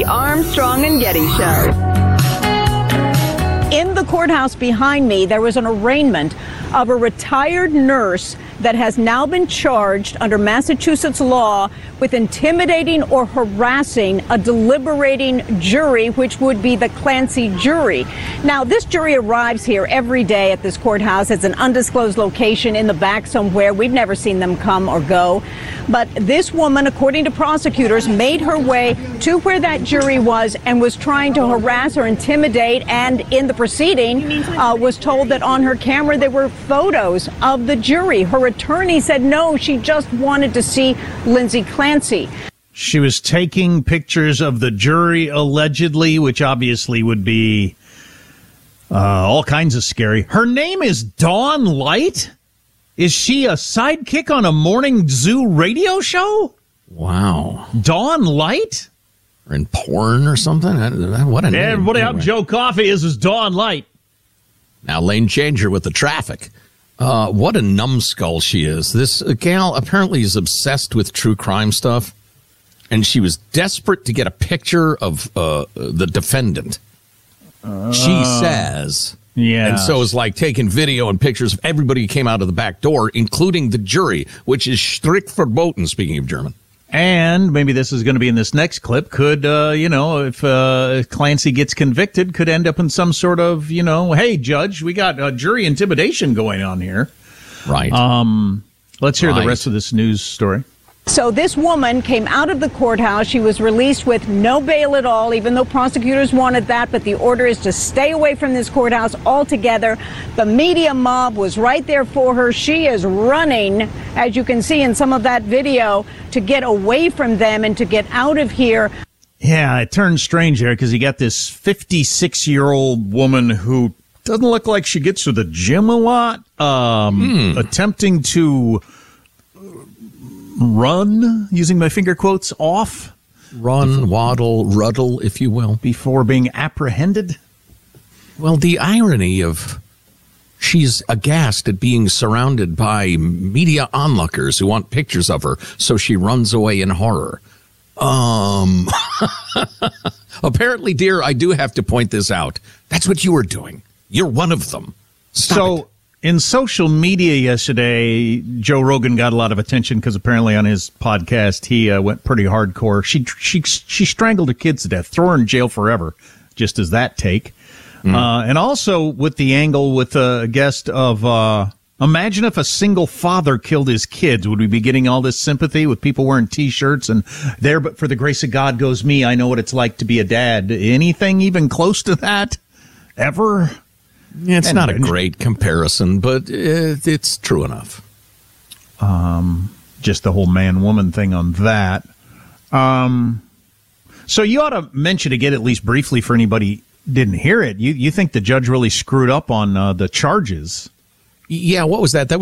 The Armstrong and Getty Show. In the courthouse behind me, there was an arraignment of a retired nurse that has now been charged under Massachusetts law with intimidating or harassing a deliberating jury, which would be the Clancy jury. Now, this jury arrives here every day at this courthouse. It's an undisclosed location in the back somewhere. We've never seen them come or go. But this woman, according to prosecutors, made her way to where that jury was and was trying to harass or intimidate. And in the proceeding, was told that on her camera there were photos of the jury. Her attorney said no, she just wanted to see Lindsay Clancy. She was taking pictures of the jury, allegedly, which obviously would be all kinds of scary. Her name is Dawn Light? Is she a sidekick on a morning zoo radio show? Wow. Dawn Light? Or in porn or something? What a name. Everybody, I'm Joe Coffey. This is Dawn Light. Now, lane changer with the traffic. What a numbskull she is. This gal apparently is obsessed with true crime stuff, and she was desperate to get a picture of the defendant. She says. Yeah. And so it's like taking video and pictures of everybody who came out of the back door, including the jury, which is strict verboten, speaking of German. And maybe this is going to be in this next clip. Could, if Clancy gets convicted, could end up in some sort of, hey, judge, we got jury intimidation going on here. Right. Let's hear the rest of this news story. So this woman came out of the courthouse. She was released with no bail at all, even though prosecutors wanted that. But the order is to stay away from this courthouse altogether. The media mob was right there for her. She is running, as you can see in some of that video, to get away from them and to get out of here. Yeah, it turns strange here because you got this 56-year-old woman who doesn't look like she gets to the gym a lot, attempting to run, using my finger quotes, off. Run, waddle, ruddle, if you will. Before being apprehended. Well, the irony of she's aghast at being surrounded by media onlookers who want pictures of her, so she runs away in horror. Apparently, dear, I do have to point this out. That's what you were doing. You're one of them. Stop it. In social media yesterday, Joe Rogan got a lot of attention because apparently on his podcast he went pretty hardcore. She strangled her kids to death, throw her in jail forever, just as that take. And also with the angle with a guest of imagine if a single father killed his kids. Would we be getting all this sympathy with people wearing T-shirts and there, but for the grace of God goes me, I know what it's like to be a dad. Anything even close to that ever? It's not a great comparison, but it's true enough. Just the whole man-woman thing on that. So you ought to mention again, at least briefly for anybody who didn't hear it, you think the judge really screwed up on the charges? Yeah, what was that? That was